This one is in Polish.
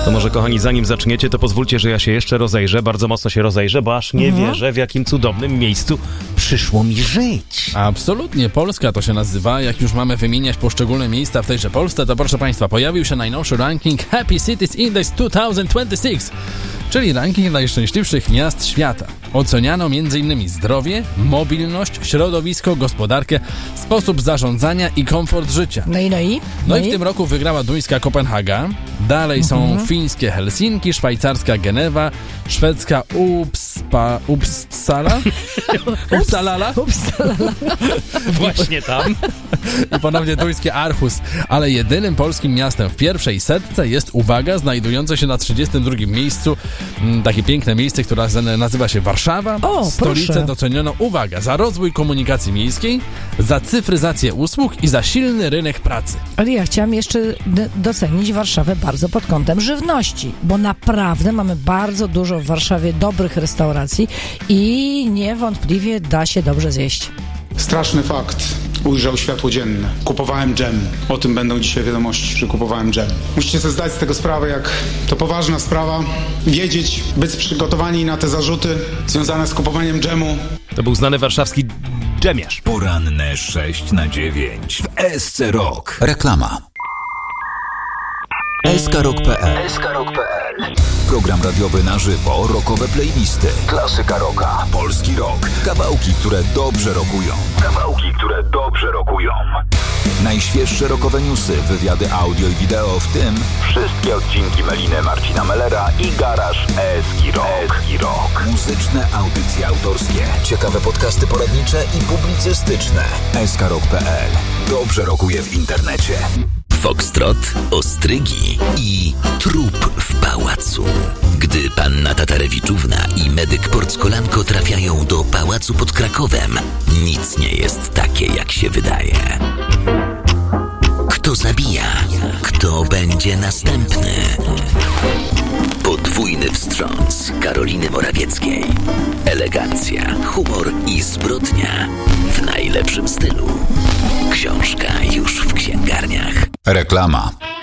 To może, kochani, zanim zaczniecie, to pozwólcie, że ja się jeszcze rozejrzę, bardzo mocno się rozejrzę, bo aż nie wierzę, w jakim cudownym miejscu przyszło mi żyć. Absolutnie, Polska to się nazywa. Jak już mamy wymieniać poszczególne miejsca w tejże Polsce, to proszę Państwa, pojawił się najnowszy ranking Happy Cities Index 2026, czyli ranking najszczęśliwszych miast świata. Oceniano m.in. zdrowie, mobilność, środowisko, gospodarkę, sposób zarządzania i komfort życia. No i w tym roku wygrała duńska Kopenhaga, dalej są fińskie Helsinki, szwajcarska Genewa, szwedzka Uppsala? Właśnie tam. I ponownie duńskie Aarhus, ale jedynym polskim miastem w pierwszej setce jest, uwaga, znajdujące się na 32 miejscu, takie piękne miejsce, które nazywa się Warszawa. Stolicę doceniono, uwaga, za rozwój komunikacji miejskiej, za cyfryzację usług i za silny rynek pracy. Ale ja chciałam jeszcze docenić Warszawę bardzo pod kątem żywności, bo naprawdę mamy bardzo dużo w Warszawie dobrych restauracji i niewątpliwie da się dobrze zjeść. Straszny fakt ujrzał światło dzienne. Kupowałem dżem. O tym będą dzisiaj wiadomości, że kupowałem dżem. Musicie sobie zdać z tego sprawę, jak to poważna sprawa. Wiedzieć, być przygotowani na te zarzuty związane z kupowaniem dżemu. To był znany warszawski dżemiarz. Poranne 6/9 w SC Rock. Reklama. SKRock.pl. Program radiowy na żywo, rockowe playlisty, klasyka rocka, polski rock, kawałki, które dobrze rockują. Najświeższe rockowe newsy, wywiady audio i wideo, w tym wszystkie odcinki Meliny, Marcina Mellera i Garaż Eski Rock. Muzyczne audycje autorskie, ciekawe podcasty poradnicze i publicystyczne. SKRock.pl. Dobrze rockuje w internecie. Foxtrot, ostrygi i trup w pałacu. Gdy panna Tatarewiczówna i medyk Porckolanko trafiają do pałacu pod Krakowem, nic nie jest takie, jak się wydaje. Kto zabija? Kto będzie następny? Podwójny wstrząs Karoliny Morawieckiej. Elegancja, humor i zbrodnia w najlepszym stylu. Książka już w księgarniach. Reklama.